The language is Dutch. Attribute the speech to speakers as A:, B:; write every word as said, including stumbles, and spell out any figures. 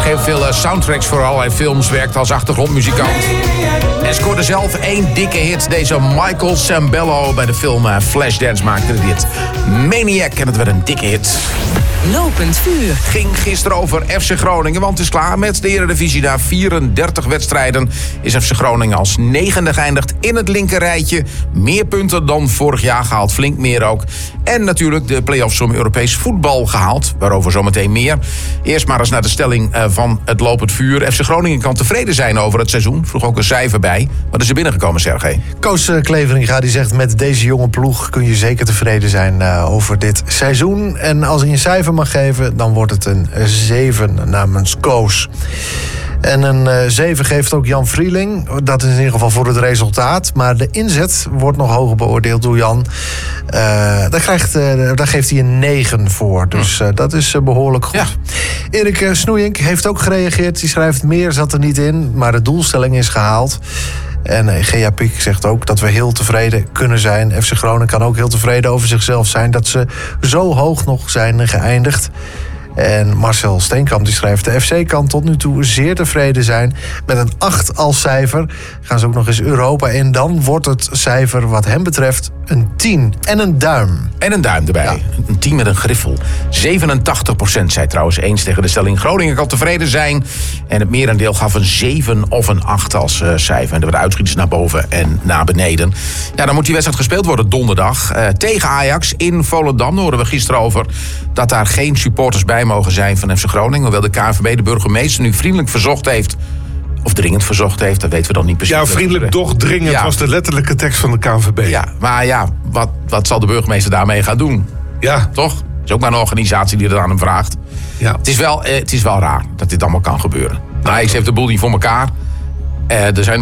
A: Geeft veel uh, soundtracks voor allerlei films. Werkt als achtergrondmuzikant. En scoorde zelf één dikke hit. Deze Michael Sembello bij de film uh, Flashdance maakte de hit Maniac. En het werd een dikke hit.
B: Lopend vuur.
A: Ging gisteren over F C Groningen, want het is klaar met de Eredivisie. Na vierendertig wedstrijden is F C Groningen als negende geëindigd in het linkerrijtje. Meer punten dan vorig jaar gehaald, flink meer ook. En natuurlijk de play-offs om Europees voetbal gehaald, waarover zometeen meer. Eerst maar eens naar de stelling van het Lopend Vuur. F C Groningen kan tevreden zijn over het seizoen. Vroeg ook een cijfer bij. Wat is er binnengekomen, Sergej?
C: Koos Kleveringa die zegt, met deze jonge ploeg kun je zeker tevreden zijn uh, over dit seizoen. En als hij een cijfer mag geven, dan wordt het een zeven namens Koos. En een uh, zeven geeft ook Jan Vrieling. Dat is in ieder geval voor het resultaat. Maar de inzet wordt nog hoger beoordeeld door Jan. Uh, daar, krijgt, uh, daar geeft hij een negen voor. Dus uh, dat is uh, behoorlijk goed. Ja. Erik uh, Snoeink heeft ook gereageerd. Die schrijft, meer zat er niet in, maar de doelstelling is gehaald. En uh, Gea Piek zegt ook dat we heel tevreden kunnen zijn. F C Groningen kan ook heel tevreden over zichzelf zijn dat ze zo hoog nog zijn geëindigd. En Marcel Steenkamp die schrijft, de F C kan tot nu toe zeer tevreden zijn. Met een acht als cijfer gaan ze ook nog eens Europa in. Dan wordt het cijfer wat hem betreft een tien en een duim.
A: En een duim erbij. Ja. Een tien met een griffel. zevenentachtig procent zei trouwens eens tegen de stelling. Groningen kan tevreden zijn. En het merendeel gaf een zeven of een acht als uh, cijfer. En er werden uitschieters naar boven en naar beneden. Ja, dan moet die wedstrijd gespeeld worden donderdag. Uh, tegen Ajax in Volendam. Daar hoorden we gisteren over dat daar geen supporters bij mogen zijn van F C Groningen. Hoewel de K N V B de burgemeester nu vriendelijk verzocht heeft, of dringend verzocht heeft, dat weten we dan niet precies.
D: Ja, vriendelijk, doch dringend ja. was de letterlijke tekst van de K N V B.
A: Ja, maar ja, wat, wat zal de burgemeester daarmee gaan doen?
D: Ja.
A: Toch? Het is ook maar een organisatie die dat aan hem vraagt. Ja. Het, is wel, eh, het is wel raar dat dit allemaal kan gebeuren. Nou, Ajax heeft de boel niet voor elkaar. Uh, er zijn